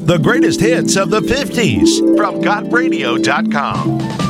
The greatest hits of the 50s from GotRadio.com.